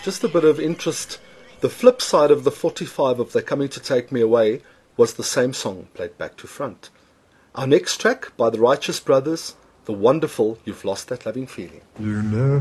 Just a bit of interest. The flip side of the 45 of They're Coming to Take Me Away was the same song played back to front. Our next track by the Righteous Brothers, the wonderful You've Lost That Loving Feeling. You never